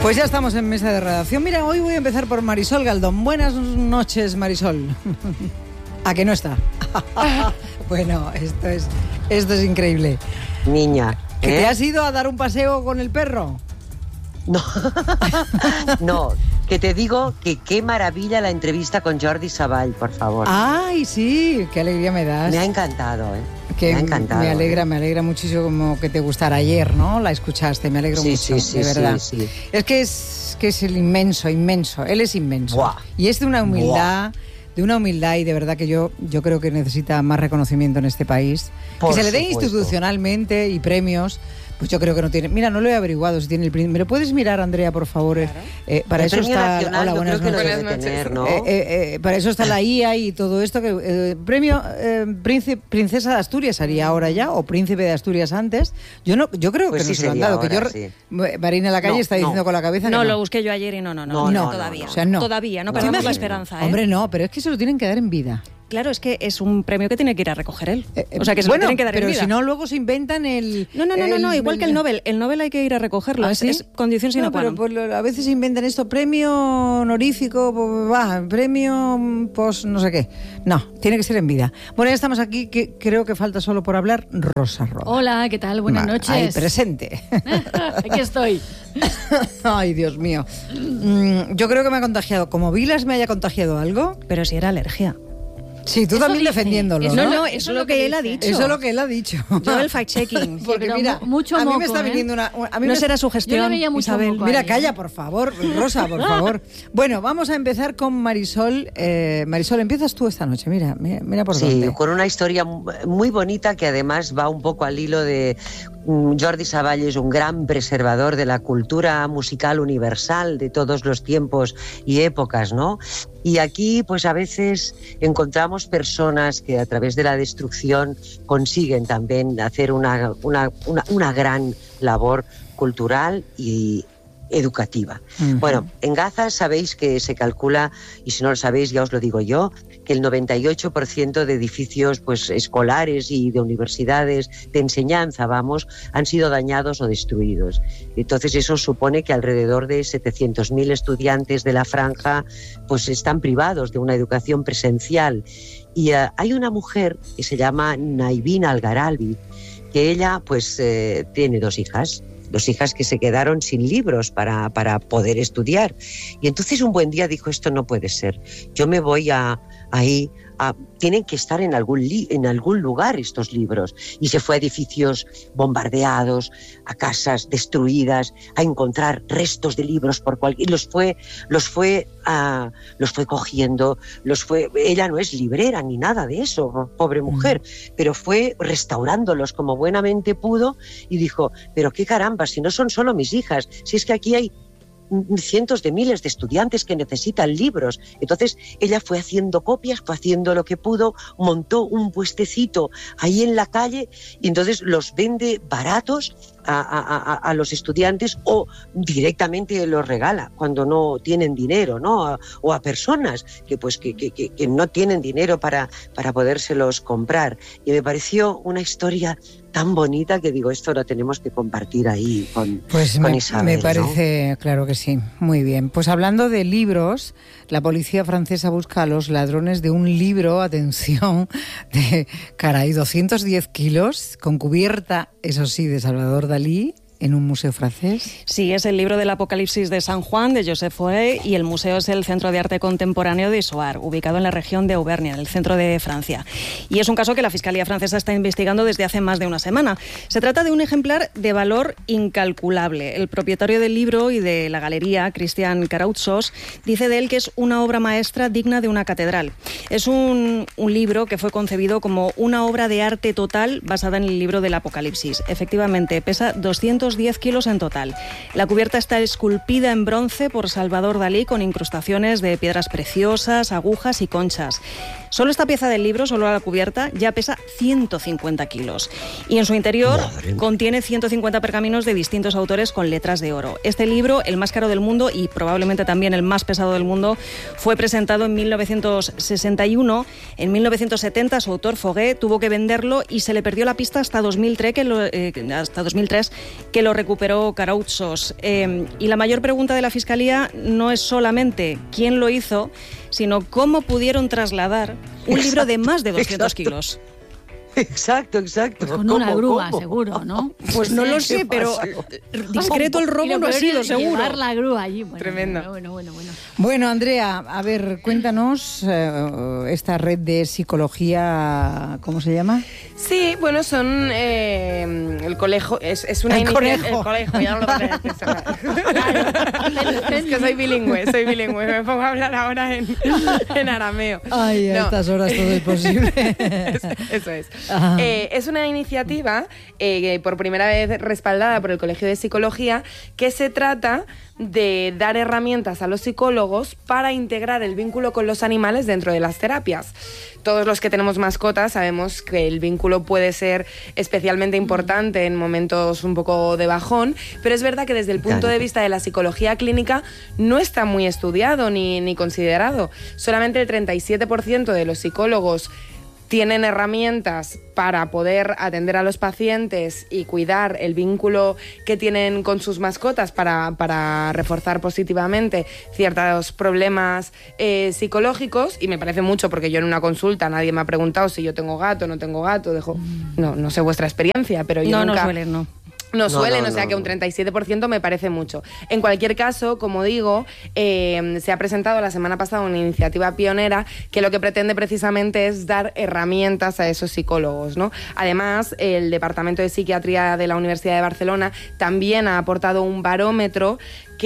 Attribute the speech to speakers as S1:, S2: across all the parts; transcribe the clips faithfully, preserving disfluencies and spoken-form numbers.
S1: Pues ya estamos en mesa de redacción. Mira, hoy voy a empezar por Marisol Galdón. Buenas noches, Marisol. ¿A que no está? Bueno, esto es, esto es increíble.
S2: Niña,
S1: ¿Que
S2: ¿eh?
S1: te has ido a dar un paseo con el perro?
S2: No, no, que te digo que qué maravilla la entrevista con Jordi Savall, por favor.
S1: Ay, sí, qué alegría me das.
S2: Me ha encantado, ¿eh?
S1: Que
S2: me ha encantado.
S1: Me alegra,
S2: ¿eh?
S1: me alegra muchísimo como que te gustara ayer, ¿no? La escuchaste, me alegro
S2: sí,
S1: mucho,
S2: sí, sí,
S1: de verdad.
S2: Sí, sí.
S1: Es que es que es el inmenso, inmenso. Él es inmenso.
S2: Buah.
S1: Y es de una humildad,
S2: Buah.
S1: de una humildad y de verdad que yo, yo creo que necesita más reconocimiento en este país.
S2: Por
S1: que se le dé
S2: supuesto.
S1: institucionalmente y premios. Pues yo creo que no tiene. Mira, no lo he averiguado si tiene el premio. ¿Me lo puedes mirar, Andrea, por favor? Claro. Eh, para
S2: el
S1: eso
S2: premio
S1: está.
S2: nacional,
S1: Hola,
S2: yo
S1: buenas
S2: creo que
S1: noches.
S2: lo debe tener, ¿no?
S1: Eh, eh, eh, para eso está la I A y todo esto. Que eh, premio eh, príncipe, princesa de Asturias haría ahora ya o príncipe de Asturias antes. Yo no, yo creo
S2: Pues
S1: que
S2: sí
S1: no se lo han dado.
S2: ahora,
S1: que yo,
S2: sí.
S1: Marina en la calle
S2: No,
S1: está diciendo
S2: no.
S1: con la cabeza.
S3: No,
S1: que no,
S3: lo busqué yo ayer y no, no, no,
S2: No,
S3: no,
S2: no,
S3: todavía.
S2: no,
S1: o sea, no.
S3: Todavía, no
S2: No,
S3: perdamos la
S2: no,
S3: esperanza, ¿eh?
S1: Hombre, no, pero es que se lo tienen que dar en vida.
S3: Claro, es que es un premio que tiene que ir a recoger él.
S1: Eh, eh,
S3: o sea, que se
S1: bueno,
S3: lo tienen que dar
S1: pero
S3: en vida.
S1: si no, luego se inventan el.
S3: No, no, no, no,
S1: el-
S3: no, igual que el
S1: el-
S3: Nobel. El Nobel hay que ir a recogerlo.
S1: ¿Ah,
S3: es,
S1: sí?
S3: es condición sine
S1: No,
S3: qua
S1: pero
S3: non.
S1: pues, lo- a veces inventan esto, premio honorífico, pues, va, premio, pues no sé qué. No, tiene que ser en vida. Bueno, ya estamos aquí, que creo que falta solo por hablar Rosa Roda.
S4: Hola, ¿qué tal? Buenas
S1: Ma-
S4: noches.
S1: Ahí, presente.
S4: Aquí estoy.
S1: Ay, Dios mío. Mm, yo creo que me ha contagiado. Como Vilas me haya contagiado algo.
S3: Pero si era alergia.
S1: Sí, tú
S4: Eso
S1: también
S4: dice.
S1: defendiéndolo,
S4: Eso
S1: ¿no?
S3: No,
S4: no,
S3: no,
S4: eso
S3: eso es lo que él ha dicho.
S1: Eso es lo que él ha dicho.
S3: Yo el fact-checking.
S1: Porque
S4: pero
S1: mira,
S4: mu- mucho
S1: a mí
S4: moco,
S1: me está
S4: ¿eh?
S1: viniendo una... A mí
S3: No
S1: me-
S3: será
S4: Yo
S3: sugestión,
S4: le veía mucho
S3: Isabel.
S4: moco.
S1: Mira,
S4: Ahí,
S1: calla,
S4: ¿eh?
S1: por favor, Rosa, por favor. Bueno, vamos a empezar con Marisol. Eh, Marisol, empiezas tú esta noche, mira, mira, mira por
S2: Sí,
S1: dónde.
S2: con una historia muy bonita que además va un poco al hilo de mm, Jordi Savall es un gran preservador de la cultura musical universal de todos los tiempos y épocas, ¿no? Y aquí, pues a veces encontramos personas que a través de la destrucción consiguen también hacer una, una, una, una gran labor cultural y educativa.
S1: Ujú.
S2: Bueno, en Gaza sabéis que se calcula, y si no lo sabéis ya os lo digo yo, que el noventa y ocho por ciento de edificios pues, escolares y de universidades de enseñanza, vamos, han sido dañados o destruidos. Entonces eso supone que alrededor de setecientos mil estudiantes de la franja pues, están privados de una educación presencial. Y uh, hay una mujer que se llama Naivin Algaralbi, que ella pues eh, tiene dos hijas, dos hijas que se quedaron sin libros para, para poder estudiar. Y entonces un buen día dijo, esto no puede ser, yo me voy a, ahí, a, tienen que estar en algún, li, en algún lugar estos libros. Y se fue a edificios bombardeados, a casas destruidas, a encontrar restos de libros por cualquier... Los fue, los fue, uh, los fue cogiendo, los fue... Ella no es librera ni nada de eso, pobre mujer, mm. pero fue restaurándolos como buenamente pudo y dijo, pero qué caramba, si no son solo mis hijas, si es que aquí hay cientos de miles de estudiantes que necesitan libros. Entonces ella fue haciendo copias, fue haciendo lo que pudo, montó un puestecito ahí en la calle y entonces los vende baratos a, a, a los estudiantes o directamente los regala cuando no tienen dinero, ¿no? A, o a personas que, pues, que, que, que no tienen dinero para, para podérselos comprar. Y me pareció una historia tan bonita que digo, esto lo tenemos que compartir ahí con,
S1: pues
S2: con
S1: me,
S2: Isabel.
S1: Me parece,
S2: ¿no?
S1: Claro que sí, muy bien. Pues hablando de libros, la policía francesa busca a los ladrones de un libro, atención, de, caray, doscientos diez kilos, con cubierta, eso sí, de Salvador Dalí, en un museo francés.
S3: Sí, es el libro del Apocalipsis de San Juan, de Joseph Fauré, y el museo es el Centro de Arte Contemporáneo de Issoire, ubicado en la región de Auvernia, en el centro de Francia. Y es un caso que la Fiscalía francesa está investigando desde hace más de una semana. Se trata de un ejemplar de valor incalculable. El propietario del libro y de la galería, Christian Carautsos, dice de él que es una obra maestra digna de una catedral. Es un, un libro que fue concebido como una obra de arte total basada en el libro del Apocalipsis. Efectivamente, pesa doscientos diez kilos en total. La cubierta está esculpida en bronce por Salvador Dalí con incrustaciones de piedras preciosas, agujas y conchas. Solo esta pieza del libro, solo la cubierta, ya pesa ciento cincuenta kilos. Y en su interior contiene ciento cincuenta pergaminos de distintos autores con letras de oro. Este libro, el más caro del mundo y probablemente también el más pesado del mundo, fue presentado en mil novecientos sesenta y uno. En mil novecientos setenta su autor, Fauré, tuvo que venderlo y se le perdió la pista hasta dos mil tres, que lo, eh, hasta dos mil tres, que lo recuperó Karautsos. Eh, y la mayor pregunta de la Fiscalía no es solamente quién lo hizo, sino cómo pudieron trasladar un libro de más de doscientos
S2: exacto.
S3: kilos.
S2: Exacto, exacto.
S4: Con una
S2: ¿Cómo,
S4: grúa,
S2: cómo?
S4: seguro, ¿no?
S3: Pues no lo sé, pero discreto el robo no ha sido, seguro.
S4: Llevar la grúa allí. Bueno,
S3: Tremendo.
S4: Bueno, bueno, bueno.
S1: Bueno, Andrea, a ver, cuéntanos eh, esta red de psicología, ¿cómo se llama?
S5: Sí, bueno, son eh, el colegio, es, es una
S1: El
S5: inicia-
S1: conejo.
S5: El colegio, ya no lo sé. Es que soy bilingüe, soy bilingüe, me pongo a hablar ahora en, en arameo.
S1: Ay, a
S5: No.
S1: estas horas todo es posible.
S5: Eso es.
S1: Ajá.
S5: Eh, es una iniciativa eh, por primera vez respaldada por el Colegio de Psicología, que se trata de dar herramientas a los psicólogos para integrar el vínculo con los animales dentro de las terapias. Todos los que tenemos mascotas sabemos que el vínculo puede ser especialmente importante en momentos un poco de bajón, pero es verdad que desde el punto de vista de la psicología clínica no está muy estudiado ni, ni considerado. Solamente el treinta y siete por ciento de los psicólogos tienen herramientas para poder atender a los pacientes y cuidar el vínculo que tienen con sus mascotas para, para reforzar positivamente ciertos problemas eh, psicológicos, y me parece mucho porque yo en una consulta nadie me ha preguntado si yo tengo gato o no tengo gato, dejo, no, no sé vuestra experiencia, pero yo
S3: No,
S5: nunca...
S3: no suelen, no.
S5: No
S2: No,
S5: suelen,
S2: no,
S5: o sea
S2: no,
S5: que un
S2: no.
S5: treinta y siete por ciento me parece mucho. En cualquier caso, como digo, eh, se ha presentado la semana pasada una iniciativa pionera que lo que pretende precisamente es dar herramientas a esos psicólogos, ¿no? Además, el Departamento de Psiquiatría de la Universidad de Barcelona también ha aportado un barómetro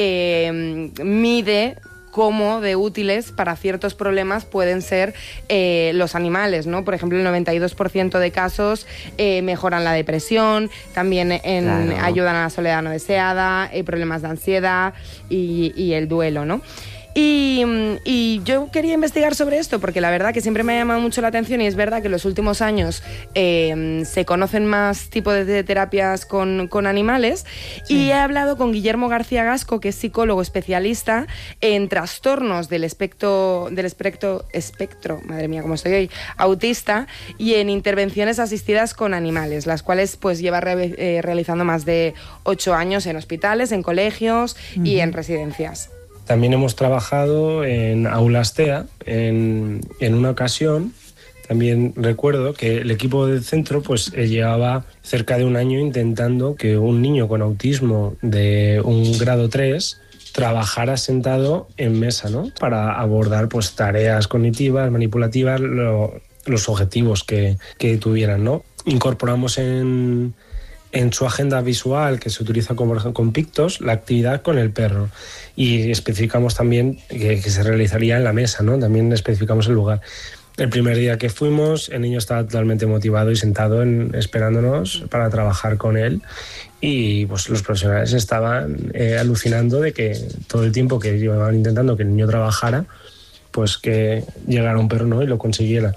S5: que mm, mide cómo de útiles para ciertos problemas pueden ser eh, los animales, ¿no? Por ejemplo, el noventa y dos por ciento de casos eh, mejoran la depresión, también en,
S2: Claro.
S5: ayudan a la soledad no deseada, eh, problemas de ansiedad y, y el duelo, ¿no? Y, y yo quería investigar sobre esto porque la verdad que siempre me ha llamado mucho la atención, y es verdad que en los últimos años eh, se conocen más tipos de terapias con, con animales. Sí. Y he hablado con Guillermo García Gasco, que es psicólogo especialista en trastornos del espectro, del espectro, espectro, madre mía, cómo estoy hoy, autista, y en intervenciones asistidas con animales, las cuales pues lleva re, eh, realizando más de ocho años en hospitales, en colegios uh-huh. y en residencias.
S6: También hemos trabajado en aulas T E A. En, en una ocasión, también recuerdo que el equipo del centro pues llevaba cerca de un año intentando que un niño con autismo de un grado tres trabajara sentado en mesa, ¿no? Para abordar pues tareas cognitivas, manipulativas, lo, los objetivos que, que tuvieran, ¿no? Incorporamos en... en su agenda visual, que se utiliza con, con Pictos, la actividad con el perro, y especificamos también que, que se realizaría en la mesa, ¿no? También especificamos el lugar. El primer día que fuimos, el niño estaba totalmente motivado y sentado en, esperándonos para trabajar con él, y pues los profesionales estaban eh, alucinando de que todo el tiempo que llevaban intentando que el niño trabajara, pues que llegara un perro, ¿no? Y lo consiguiera.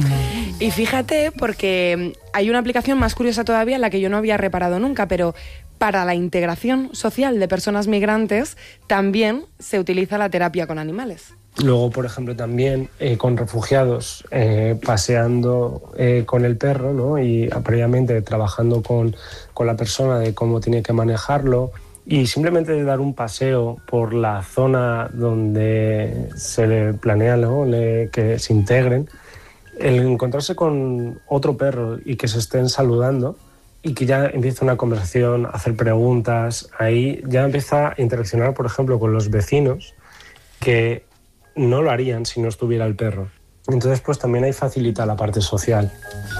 S5: Y fíjate, porque hay una aplicación más curiosa todavía en la que yo no había reparado nunca, pero para la integración social de personas migrantes también se utiliza la terapia con animales.
S6: Luego, por ejemplo, también eh, con refugiados, eh, paseando eh, con el perro, ¿no? Y previamente trabajando con, con la persona de cómo tiene que manejarlo, y simplemente de dar un paseo por la zona donde se le planea, ¿no? le, que se integren, el encontrarse con otro perro y que se estén saludando y que ya empieza una conversación, hacer preguntas, ahí ya empieza a interaccionar, por ejemplo, con los vecinos, que no lo harían si no estuviera el perro. Entonces, pues también ahí facilita la parte social.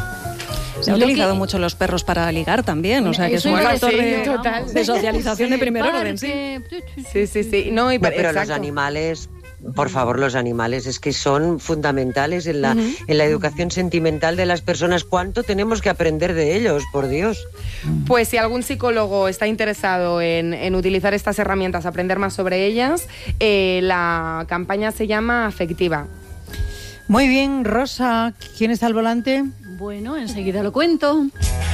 S3: Se han utilizado que... mucho los perros para ligar también, o sea que es un factor de,
S5: total.
S3: de socialización
S5: sí,
S3: de primer
S5: parque.
S3: orden, sí.
S5: Sí, sí, sí. No, y
S2: no, pero
S5: exacto.
S2: los animales, por favor, los animales es que son fundamentales en la, uh-huh. en la educación sentimental de las personas. ¿Cuánto tenemos que aprender de ellos, por Dios?
S5: Pues si algún psicólogo está interesado en, en utilizar estas herramientas, aprender más sobre ellas, eh, la campaña se llama Afectiva.
S1: Muy bien, Rosa, ¿quién está al volante?
S4: Bueno, enseguida lo cuento.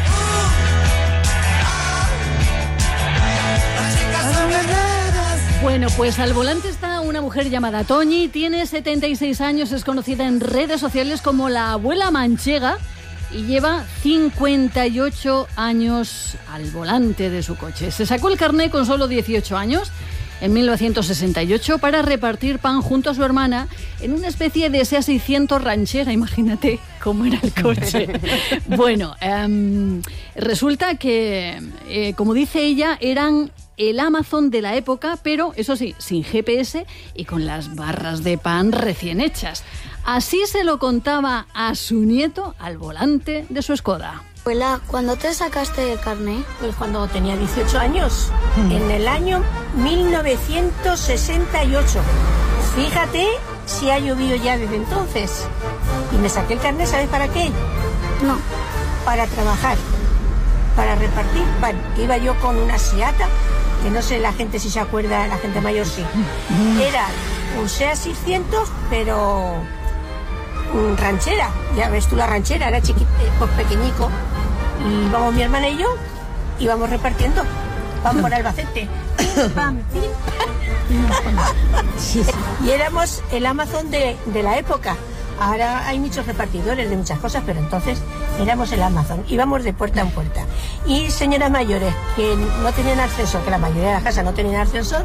S4: Bueno, pues al volante está una mujer llamada Toñi, tiene setenta y seis años, es conocida en redes sociales como la abuela manchega y lleva cincuenta y ocho años al volante de su coche. Se sacó el carné con solo dieciocho años, en mil novecientos sesenta y ocho, para repartir pan junto a su hermana en una especie de SEAT seiscientos ranchera. Imagínate cómo era el coche. Bueno, um, resulta que, eh, como dice ella, eran el Amazon de la época, pero eso sí, sin G P S y con las barras de pan recién hechas. Así se lo contaba a su nieto al volante de su Skoda.
S7: Abuela, ¿cuándo te sacaste el carné?
S8: Pues cuando tenía dieciocho años, mm. en el año mil novecientos sesenta y ocho. Fíjate si ha llovido ya desde entonces. Y me saqué el carné, ¿sabes para qué?
S7: No.
S8: Para trabajar, para repartir pan. Iba yo con una Seata, que no sé la gente si se acuerda, la gente mayor sí. Era un SEAT seiscientos, pero un ranchera. Ya ves tú la ranchera, era chiquito, pues pequeñico. Y vamos mi hermana y yo, íbamos repartiendo pan por Albacete. Pim, pam, pim, pam. Y éramos el Amazon de, de la época. Ahora hay muchos repartidores de muchas cosas, pero entonces éramos el Amazon. Íbamos de puerta en puerta. Y señoras mayores que no tenían ascensor, que la mayoría de las casas no tenían ascensor,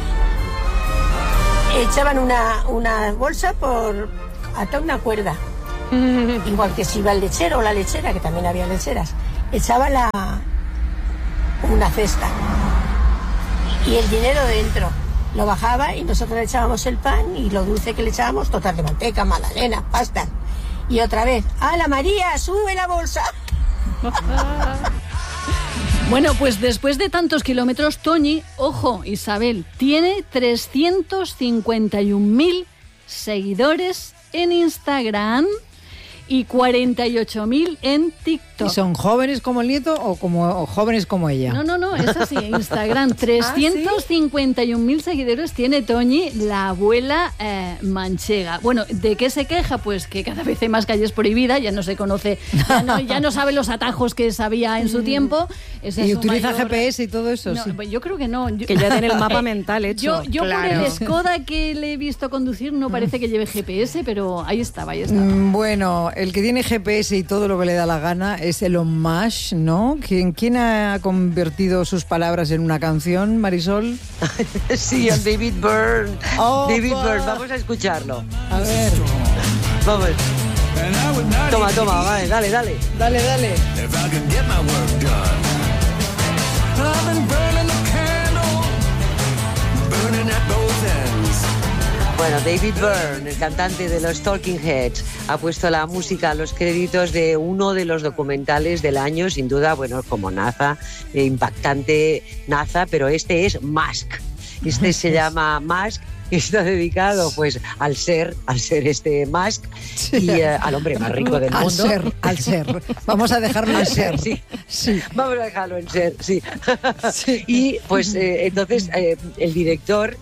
S8: echaban una, una bolsa por hasta una cuerda. Igual que si iba el lechero o la lechera, que también había lecheras, echaba la, una cesta y el dinero dentro. Lo bajaba y nosotros le echábamos el pan y lo dulce que le echábamos, total de manteca, magdalena, pasta. Y otra vez, ¡hala María, sube la bolsa!
S4: Bueno, pues después de tantos kilómetros, Toñi, ojo, Isabel, tiene trescientos cincuenta y un mil seguidores en Instagram y cuarenta y ocho mil en TikTok.
S1: ¿Y son jóvenes como el nieto o como o jóvenes como ella?
S4: No, no, no, es así. Instagram, trescientos cincuenta y un mil seguidores tiene Toñi, la abuela eh, manchega. Bueno, ¿de qué se queja? Pues que cada vez hay más calles prohibidas, ya no se conoce, ya no, ya no sabe los atajos que sabía en su tiempo. Ese
S1: ¿Y
S4: es
S1: utiliza
S4: mayor...
S1: G P S y todo eso?
S4: No,
S1: Sí.
S4: pues yo creo que no. Yo...
S3: Que ya tiene el mapa mental hecho.
S4: Yo, yo
S3: claro.
S4: por el Skoda que le he visto conducir no parece que lleve G P S, pero ahí estaba, ahí estaba.
S1: Mm, Bueno, el que tiene G P S y todo lo que le da la gana es Elon Musk, ¿no? ¿Quién, quién ha convertido sus palabras en una canción, Marisol?
S2: Sí, el David Byrne.
S1: Oh,
S2: David
S1: pa.
S2: Byrne, vamos a escucharlo.
S1: A ver.
S2: Vamos. Toma, toma, vale, dale, dale.
S1: Dale, dale.
S2: Bueno, David Byrne, el cantante de los Talking Heads, ha puesto la música a los créditos de uno de los documentales del año, sin duda, bueno, como NASA, eh, impactante NASA, pero este es Musk. Este se llama Musk y está dedicado pues al ser, al ser este Musk y eh, al hombre más rico del
S1: Al
S2: mundo.
S1: ser, al ser. Vamos a dejarlo en
S2: Al
S1: ser.
S2: ser, sí.
S1: Sí.
S2: Vamos a dejarlo en ser, sí.
S1: Sí.
S2: Y pues eh, entonces eh, el director,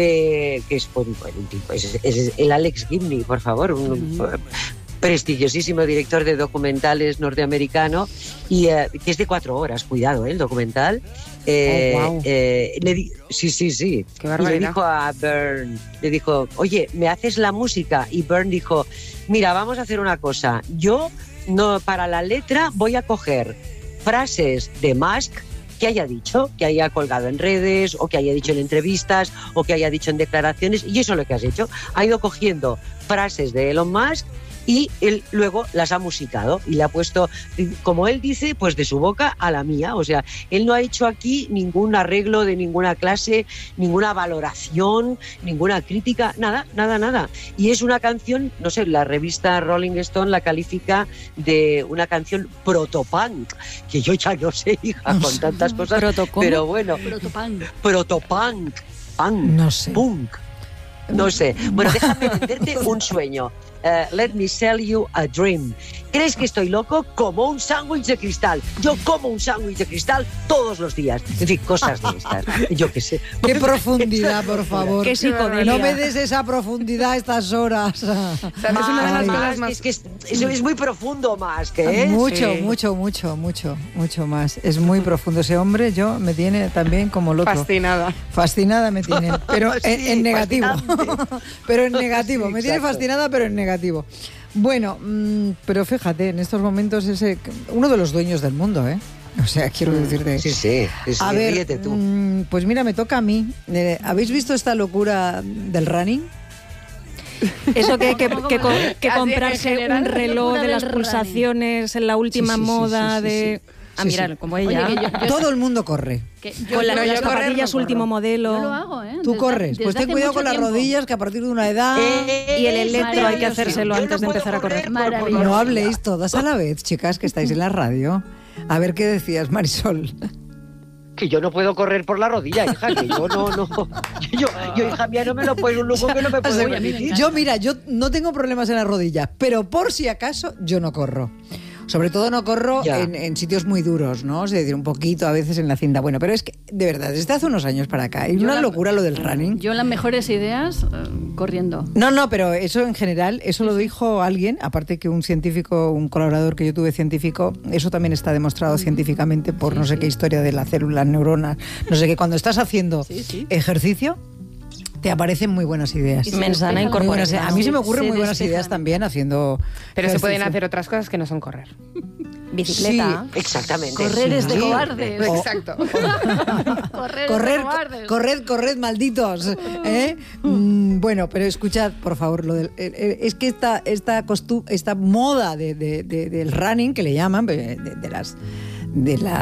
S2: le que es, pues, bueno, un tipo, es, es el Alex Gibney, por favor, un, un prestigiosísimo director de documentales norteamericano, y eh, que es de cuatro horas, cuidado, ¿eh? El documental. Eh,
S5: Oh, wow.
S2: eh, le di- sí, sí, sí.
S5: Qué
S2: y
S5: barbaridad.
S2: le dijo a Byrne, le dijo, oye, ¿me haces la música? Y Byrne dijo, mira, vamos a hacer una cosa. Yo, no, para la letra, voy a coger frases de Musk que haya dicho, que haya colgado en redes, o que haya dicho en entrevistas, o que haya dicho en declaraciones, y eso es lo que has hecho. Ha ido cogiendo frases de Elon Musk y él luego las ha musicado y le ha puesto, como él dice, pues de su boca a la mía. O sea, él no ha hecho aquí ningún arreglo de ninguna clase, ninguna valoración, ninguna crítica, nada, nada, nada. Y es una canción, no sé, la revista Rolling Stone la califica de una canción protopunk, que yo ya no sé, hija, con tantas cosas,
S3: ¿Proto-cómo?
S2: pero bueno,
S4: Protopunk.
S2: protopunk, punk,
S1: No sé.
S2: punk. No sé. Bueno, déjame venderte un sueño. Uh, let me sell you a dream. ¿Crees que estoy loco? Como un sándwich de cristal. Yo como un sándwich de cristal todos los días. En fin, cosas de estas. Yo qué sé.
S1: Qué profundidad, por favor.
S3: Qué psicodelia.
S1: No me des esa profundidad a estas horas.
S5: ¿Sabes una de las
S2: Más,
S5: cosas
S2: más,
S5: más-
S2: es que es, eso es muy profundo más que ¿eh?
S1: Mucho,
S5: Sí.
S1: mucho, mucho, mucho, mucho más. Es muy profundo. Ese hombre yo me tiene también como loco.
S5: Fascinada.
S1: Fascinada me tiene, pero
S2: Sí,
S1: en, en negativo.
S2: fascinante.
S1: Pero en negativo.
S2: Sí,
S1: me tiene
S2: exacto.
S1: fascinada, pero en negativo. Bueno, mmm, pero fíjate, en estos momentos es uno de los dueños del mundo, ¿eh? O sea, quiero decirte...
S2: Sí, sí, sí,
S1: a ver,
S2: ríete tú.
S1: Mmm, pues mira, me toca a mí. Eh, ¿Habéis visto esta locura del running?
S3: Eso que, que, que, que, que comprarse
S5: general,
S3: un reloj de las
S4: del
S3: pulsaciones en la última
S1: Sí, sí, sí,
S3: moda
S1: sí, sí,
S3: de...
S1: sí.
S3: Ah,
S1: Sí,
S3: mirar,
S1: sí.
S3: como ella.
S4: Oye, que yo- yo-
S1: Todo el mundo corre.
S4: Que yo-
S3: Con la-
S5: No, yo
S3: las
S5: correr
S3: zapatillas
S5: no
S3: último
S5: corro.
S3: modelo.
S4: Yo lo hago, ¿eh?
S1: Tú
S4: Desde-
S1: corres.
S4: desde
S1: Pues ten
S4: hace
S1: cuidado
S4: mucho
S1: con las
S4: tiempo.
S1: rodillas, que a partir de una edad...
S3: Y el electro hay que
S4: maravilloso.
S3: hacérselo
S2: Yo no
S3: antes de
S2: puedo
S3: empezar a correr.
S2: correr por- por
S4: Maravilloso.
S1: No
S2: la
S1: habléis todas a la vez, chicas, que estáis en la radio. A ver qué decías, Marisol.
S2: Que yo no puedo correr por la rodilla, hija, que yo no, no. Yo, yo hija mía, no me lo puedo, un lujo que no me puedo
S1: Oye,
S2: permitir.
S1: yo, mira, yo no tengo problemas en las rodillas, pero por si acaso yo no corro. Sobre todo no corro
S2: Ya.
S1: en, en sitios muy duros, ¿no? Es decir, un poquito a veces en la cinta. Bueno, pero es que, de verdad, desde hace unos años para acá, es
S4: Yo
S1: una
S4: la-
S1: locura lo del running.
S4: Yo las mejores ideas eh, corriendo.
S1: No, no, pero eso en general, eso lo dijo alguien, aparte que un científico, un colaborador que yo tuve científico, eso también está demostrado científicamente por no sé qué historia de las células, neuronas, no sé qué. Cuando estás haciendo
S4: Sí, sí.
S1: ejercicio, te aparecen muy buenas ideas.
S4: Y se
S3: Mensana
S4: despeja
S1: Muy buenas-
S3: incorporada.
S1: a mí se me
S4: Se-
S1: ocurren
S4: se
S1: muy buenas
S4: despejan.
S1: ideas también haciendo
S5: Pero se pueden
S1: ejercicio.
S5: hacer otras cosas que no son correr.
S3: Bicicleta.
S2: Exactamente.
S4: Correr es de
S2: Sí.
S4: cobardes.
S1: O-
S5: Exacto.
S4: Correr, es de
S1: Corred,
S4: cobardes.
S1: corred, corred, malditos. ¿eh? Mm, bueno, pero escuchad, por favor, lo del, eh, eh, es que esta, esta, costu- esta moda de, de- de- del running, que le llaman, de, de- de las... De la,